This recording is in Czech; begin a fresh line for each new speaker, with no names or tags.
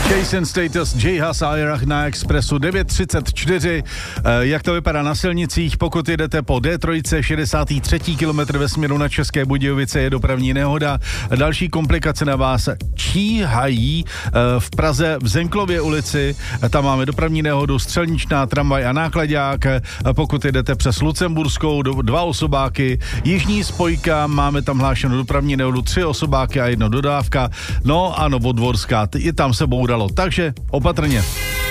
Jason Status, J. Hus a Irach na Expressu 9:34. Jak to vypadá na silnicích? Pokud jedete po D3, 63. kilometr ve směru na České Budějovice, je dopravní nehoda. Další komplikace na vás číhají v Praze v Zenklově ulici. Tam máme dopravní nehodu, střelničná, tramvaj a nákladák. Pokud jedete přes Lucemburskou, 2 osobáky. Jižní spojka, máme tam hlášenou dopravní nehodu, 3 osobáky a 1 dodávka. No a Novodvorská, i tam se bouralo. Takže opatrně.